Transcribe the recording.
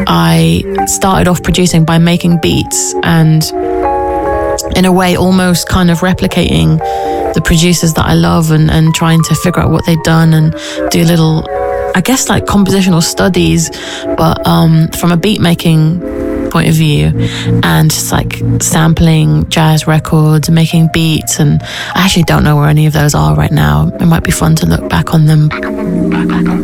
I started off producing by making beats and in a way almost kind of replicating the producers that I love and trying to figure out what they'd done and do little, I guess, like compositional studies, but from a beat making point of view, and just like sampling jazz records and making beats. And I actually don't know where any of those are right now. It might be fun to look back on them.